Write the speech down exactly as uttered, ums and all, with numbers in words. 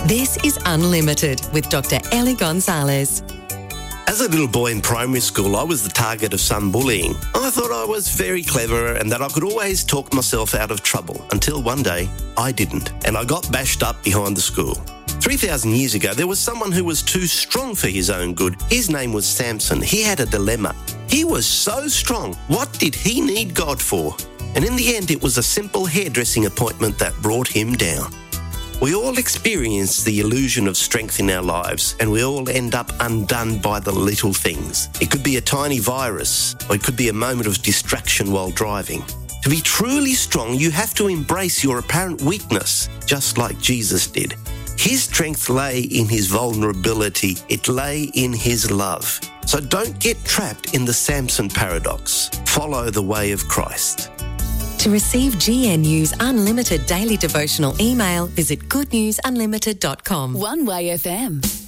This is Unlimited with Doctor Ellie Gonzalez. As a little boy in primary school, I was the target of some bullying. I thought I was very clever and that I could always talk myself out of trouble, until one day I didn't, and I got bashed up behind the school. three thousand years ago, there was someone who was too strong for his own good. His name was Samson. He had a dilemma. He was so strong. What did he need God for? And in the end, it was a simple hairdressing appointment that brought him down. We all experience the illusion of strength in our lives, and we all end up undone by the little things. It could be a tiny virus, or it could be a moment of distraction while driving. To be truly strong, you have to embrace your apparent weakness, just like Jesus did. His strength lay in his vulnerability. It lay in his love. So don't get trapped in the Samson paradox. Follow the way of Christ. To receive G N U's unlimited daily devotional email, visit good news unlimited dot com. One Way F M.